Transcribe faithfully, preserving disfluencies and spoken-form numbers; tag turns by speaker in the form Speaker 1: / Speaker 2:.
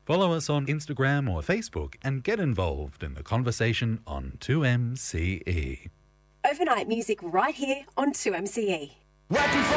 Speaker 1: Follow us on Instagram or Facebook and get involved in the conversation on two M C E.
Speaker 2: Overnight music right here on two M C E.
Speaker 3: Working for